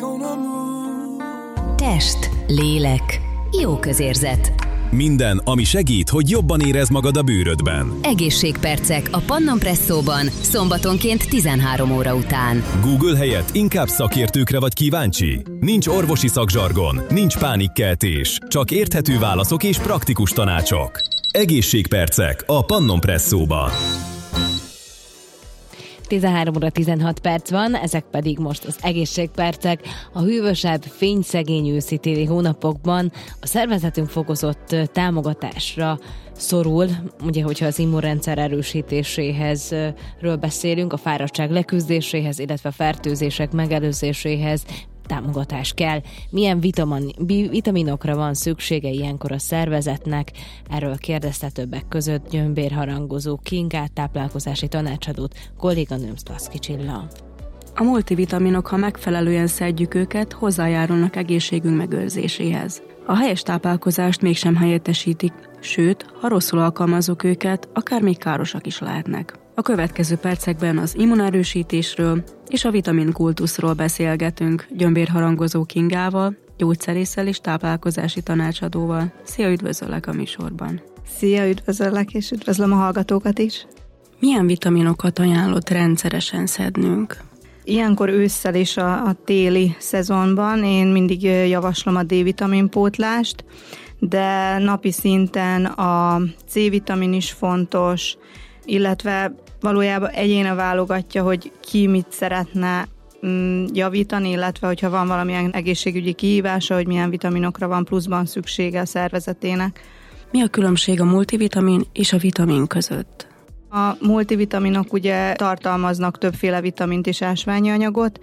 Test, lélek, jó közérzet. Minden, ami segít, hogy jobban érezd magad a bőrödben. Egészségpercek a Pannon Presszóban, szombatonként 13 óra után. Google helyett inkább szakértőkre vagy kíváncsi? Nincs orvosi szakzsargon, nincs pánikkeltés, csak érthető válaszok és praktikus tanácsok. Egészségpercek a Pannon Presszóban. 13 óra 16 perc van, ezek pedig most az egészségpercek. A hűvösebb, fényszegény őszi-téli hónapokban a szervezetünk fokozott támogatásra szorul, ugye, hogyha az immunrendszer erősítéséhez beszélünk, a fáradtság leküzdéséhez, illetve a fertőzések megelőzéséhez támogatás kell. Milyen vitaminokra van szüksége ilyenkor a szervezetnek? Erről kérdezte többek között gyömbérharangozó Kingát, táplálkozási tanácsadót, kolléganőm Szlaszki Csilla. A multivitaminok, ha megfelelően szedjük őket, hozzájárulnak egészségünk megőrzéséhez. A helyes táplálkozást mégsem helyettesítik, sőt, ha rosszul alkalmazzuk őket, akár még károsak is lehetnek. A következő percekben az immunerősítésről és a vitaminkultuszról beszélgetünk gyömbérharangozó Kingával, gyógyszerésszel és táplálkozási tanácsadóval. Szia, üdvözöllek a műsorban! Szia, üdvözöllek, és üdvözlöm a hallgatókat is! Milyen vitaminokat ajánlott rendszeresen szednünk? Ilyenkor ősszel és a téli szezonban én mindig javaslom a D-vitamin pótlást, de napi szinten a C-vitamin is fontos, illetve valójában egyéne válogatja, hogy ki mit szeretne javítani, illetve hogyha van valamilyen egészségügyi kihívása, hogy milyen vitaminokra van pluszban szüksége a szervezetének. Mi a különbség a multivitamin és a vitamin között? A multivitaminok ugye tartalmaznak többféle vitamint és ásványi anyagot,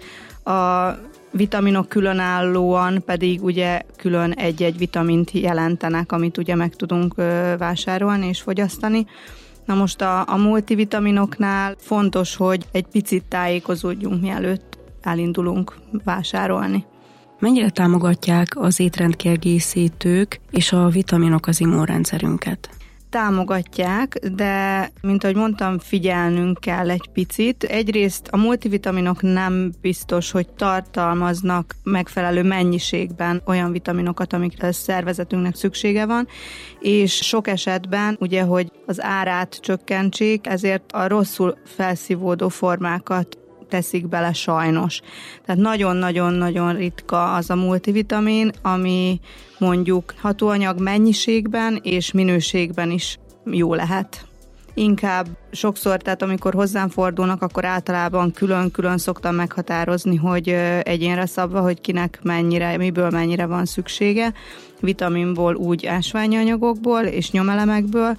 a vitaminok különállóan pedig ugye külön egy-egy vitamint jelentenek, amit ugye meg tudunk vásárolni és fogyasztani. Na most a multivitaminoknál fontos, hogy egy picit tájékozódjunk, mielőtt elindulunk vásárolni. Mennyire támogatják az étrendkiegészítők és a vitaminok az immunrendszerünket? Támogatják, de, mint ahogy mondtam, figyelnünk kell egy picit. Egyrészt a multivitaminok nem biztos, hogy tartalmaznak megfelelő mennyiségben olyan vitaminokat, amikre a szervezetünknek szüksége van, és sok esetben, ugye, hogy az árát csökkentsék, ezért a rosszul felszívódó formákat teszik bele sajnos. Tehát nagyon-nagyon-nagyon ritka az a multivitamin, ami mondjuk hatóanyag mennyiségben és minőségben is jó lehet. Inkább sokszor, tehát amikor hozzám fordulnak, akkor általában külön-külön szoktam meghatározni, hogy egyénre szabva, hogy kinek mennyire, miből mennyire van szüksége, vitaminból, úgy ásványi anyagokból és nyomelemekből,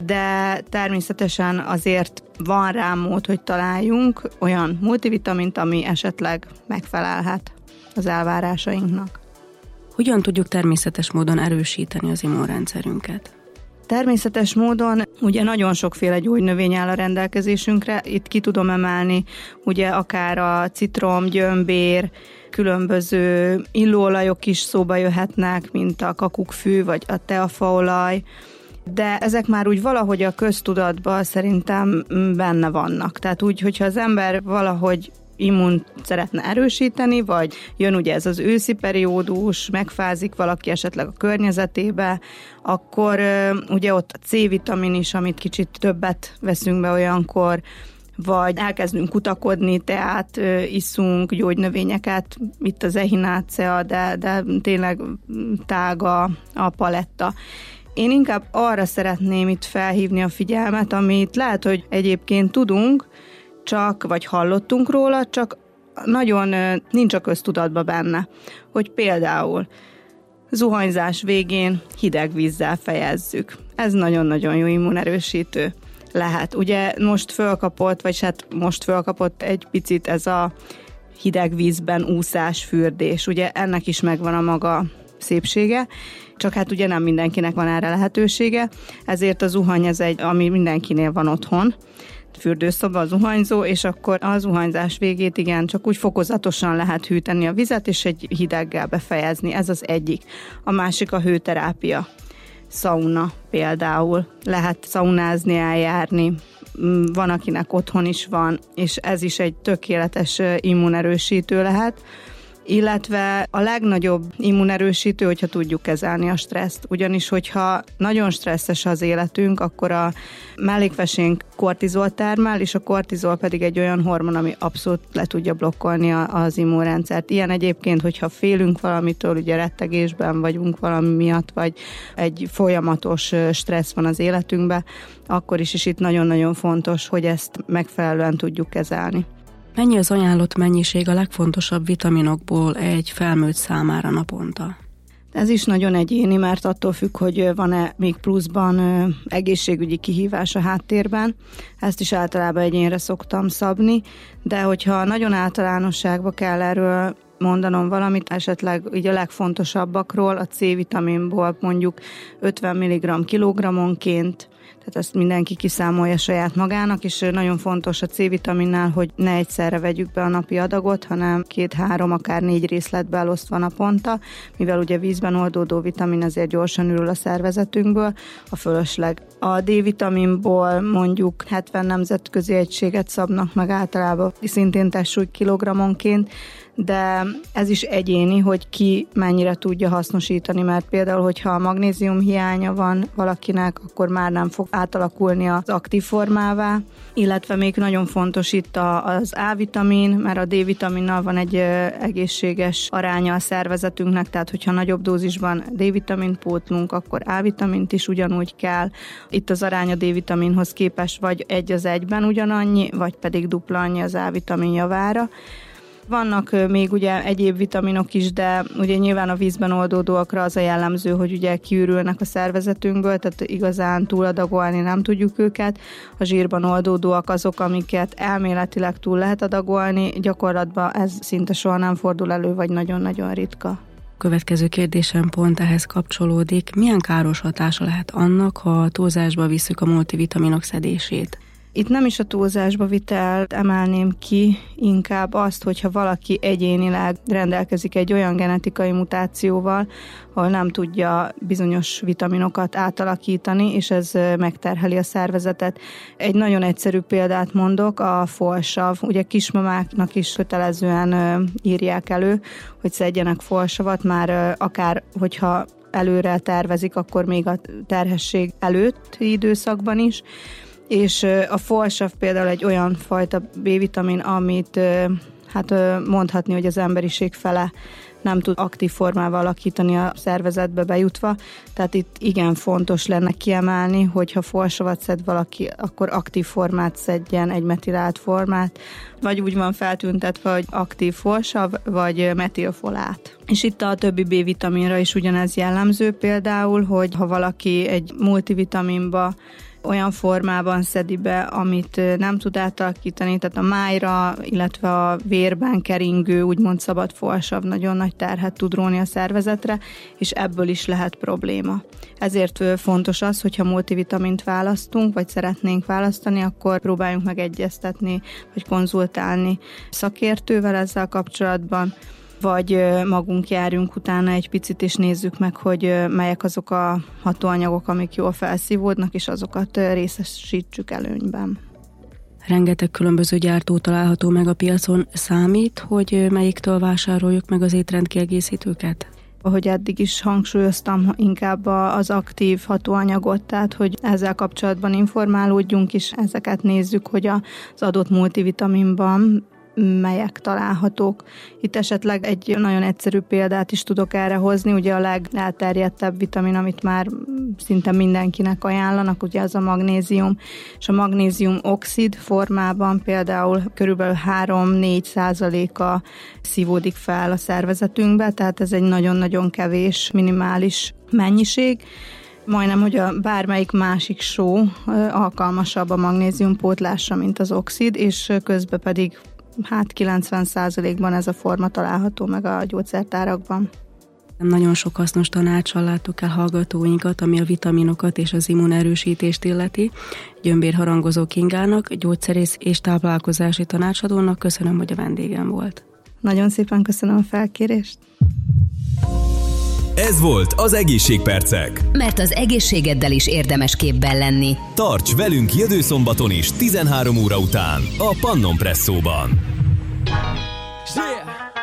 de természetesen azért van rá mód, hogy találjunk olyan multivitamint, ami esetleg megfelelhet az elvárásainknak. Hogyan tudjuk természetes módon erősíteni az immunrendszerünket? Természetes módon ugye nagyon sokféle gyógynövény áll a rendelkezésünkre, itt ki tudom emelni ugye akár a citrom, gyömbér, különböző illóolajok is szóba jöhetnek, mint a kakukkfű vagy a teafaolaj, de ezek már úgy valahogy a köztudatban szerintem benne vannak. Tehát úgy, hogyha az ember valahogy immunt szeretne erősíteni, vagy jön ugye ez az őszi periódus, megfázik valaki esetleg a környezetébe, akkor ugye ott a C-vitamin is, amit kicsit többet veszünk be olyankor, vagy elkezdünk kutakodni, tehát iszunk gyógynövényeket, itt az echinácea, de tényleg tág a paletta. Én inkább arra szeretném itt felhívni a figyelmet, amit lehet, hogy egyébként tudunk, vagy hallottunk róla, csak nagyon nincs a köztudatban benne, hogy például zuhanyzás végén hideg vízzel fejezzük. Ez nagyon-nagyon jó immunerősítő lehet. Ugye most fölkapott egy picit ez a hideg vízben úszás, fürdés. Ugye ennek is megvan a maga szépsége, csak hát ugye nem mindenkinek van erre lehetősége, ezért a zuhany ami mindenkinél van otthon, fürdőszoba, a zuhanyzó, és akkor a zuhanyzás végét igen, csak úgy fokozatosan lehet hűteni a vizet, és egy hideggel befejezni. Ez az egyik. A másik a hőterápia. Szauna például. Lehet szaunázni, eljárni. Van, akinek otthon is van, és ez is egy tökéletes immunerősítő lehet. illetve a legnagyobb immunerősítő, hogyha tudjuk kezelni a stresszt. Ugyanis, hogyha nagyon stresszes az életünk, akkor a mellékvesénk kortizol termel, és a kortizol pedig egy olyan hormon, ami abszolút le tudja blokkolni az immunrendszert. Ilyen egyébként, hogyha félünk valamitől, ugye rettegésben vagyunk valami miatt, vagy egy folyamatos stressz van az életünkben, akkor is itt nagyon-nagyon fontos, hogy ezt megfelelően tudjuk kezelni. Mennyi az ajánlott mennyiség a legfontosabb vitaminokból egy felnőtt számára naponta? Ez is nagyon egyéni, mert attól függ, hogy van-e még pluszban egészségügyi kihívás a háttérben. Ezt is általában egyénre szoktam szabni, de hogyha nagyon általánosságba kell erről mondanom valamit, esetleg így a legfontosabbakról, a C-vitaminból mondjuk 50 mg kilogrammonként, tehát ezt mindenki kiszámolja saját magának, és nagyon fontos a C-vitaminnál, hogy ne egyszerre vegyük be a napi adagot, hanem 2-3, akár 4 részletbe elosztva naponta, mivel ugye vízben oldódó vitamin azért gyorsan ürül a szervezetünkből, a fölösleg. A D-vitaminból mondjuk 70 nemzetközi egységet szabnak meg általában, szintén testsúly kilogrammonként, de ez is egyéni, hogy ki mennyire tudja hasznosítani, mert például, hogyha a magnézium hiánya van valakinek, akkor már nem fog átalakulni az aktív formává, illetve még nagyon fontos itt az A-vitamin, mert a D-vitaminnal van egy egészséges aránya a szervezetünknek, tehát hogyha nagyobb dózisban D-vitamint pótlunk, akkor A-vitamint is ugyanúgy kell. Itt az arány a D-vitaminhoz képest vagy 1:1 ugyanannyi, vagy pedig dupla annyi az A-vitamin javára. Vannak még ugye egyéb vitaminok is, de ugye nyilván a vízben oldódóakra az a jellemző, hogy ugye kiürülnek a szervezetünkből, tehát igazán túladagolni nem tudjuk őket. A zsírban oldódóak azok, amiket elméletileg túl lehet adagolni, gyakorlatban ez szinte soha nem fordul elő, vagy nagyon-nagyon ritka. Következő kérdésem pont ehhez kapcsolódik. Milyen káros hatása lehet annak, ha túlzásba visszük a multivitaminok szedését? Itt nem is a túlzásba vitelt emelném ki, inkább azt, hogyha valaki egyénileg rendelkezik egy olyan genetikai mutációval, ahol nem tudja bizonyos vitaminokat átalakítani, és ez megterheli a szervezetet. Egy nagyon egyszerű példát mondok, a folsav. Ugye kismamáknak is kötelezően írják elő, hogy szedjenek folsavat, már akár hogyha előre tervezik, akkor még a terhesség előtti időszakban is. És a folsav például egy olyan fajta B-vitamin, amit mondhatni, hogy az emberiség fele nem tud aktív formával alakítani a szervezetbe bejutva, tehát itt igen fontos lenne kiemelni, hogyha folsavat szed valaki, akkor aktív formát szedjen, egy metilált formát, vagy úgy van feltüntetve, hogy aktív folsav, vagy metilfolát. És itt a többi B-vitaminra is ugyanez jellemző például, hogy ha valaki egy multivitaminba olyan formában szedi be, amit nem tud átalakítani, tehát a májra, illetve a vérben keringő, úgymond szabad folsav nagyon nagy terhet tud róni a szervezetre, és ebből is lehet probléma. Ezért fontos az, hogyha multivitamint választunk, vagy szeretnénk választani, akkor próbáljunk meg egyeztetni, vagy konzultálni szakértővel ezzel kapcsolatban, vagy magunk járjunk utána egy picit, és nézzük meg, hogy melyek azok a hatóanyagok, amik jól felszívódnak, és azokat részesítsük előnyben. Rengeteg különböző gyártó található meg a piacon. Számít, hogy melyiktől vásároljuk meg az étrendkiegészítőket? Ahogy eddig is hangsúlyoztam, inkább az aktív hatóanyagot, tehát hogy ezzel kapcsolatban informálódjunk, és ezeket nézzük, hogy az adott multivitaminban melyek találhatók. Itt esetleg egy nagyon egyszerű példát is tudok erre hozni, ugye a legelterjedtebb vitamin, amit már szinte mindenkinek ajánlanak, ugye az a magnézium, és a magnézium oxid formában például körülbelül 3-4%-a szívódik fel a szervezetünkbe, tehát ez egy nagyon-nagyon kevés, minimális mennyiség. Majdnem, hogy a bármelyik másik só alkalmasabb a magnézium pótlásra, mint az oxid, és közben pedig 90%-ban ez a forma található meg a gyógyszertárakban. Nagyon sok hasznos tanácssal láttuk el hallgatóinkat, ami a vitaminokat és az immunerősítést illeti. Gyömbér Harangozó Kingának, gyógyszerész és táplálkozási tanácsadónak köszönöm, hogy a vendégem volt. Nagyon szépen köszönöm a felkérést. Ez volt az Egészségpercek. Mert az egészségeddel is érdemes képben lenni. Tarts velünk jövő szombaton is 13 óra után a Pannon Presszóban. Yeah.